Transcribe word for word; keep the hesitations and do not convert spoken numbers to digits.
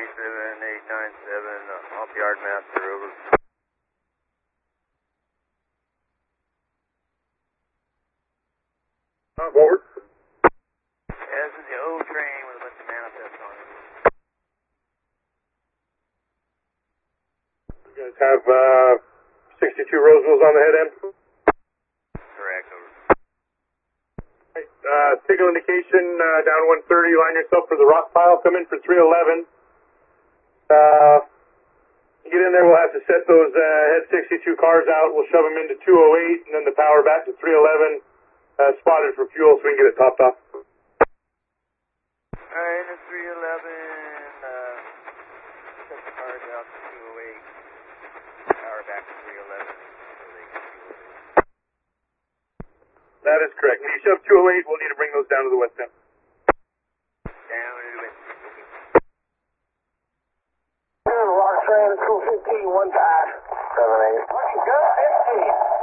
seven eight nine seven, uh, off yard master, over. Uh, forward. Yeah, this is the O train with a bunch of manifests on it. You guys have uh, sixty-two Rosevilles on the head end? Correct, over. Right, uh, signal indication, uh, down one thirty, line yourself for the rock pile, come in for three eleven. Uh, you get in there, we'll have to set those uh, head sixty-two cars out, we'll shove them into two oh eight, and then the power back to three eleven, uh, spotted for fuel so we can get it topped off. Alright, the three eleven, uh, set the cars out to two oh eight, power back to three eleven, so they can fuel it. That is correct. When you shove two oh eight, we'll need to bring those down to the west end. Down to the west. Rock train, two fifteen, one five. seven eight. Gun fifteen.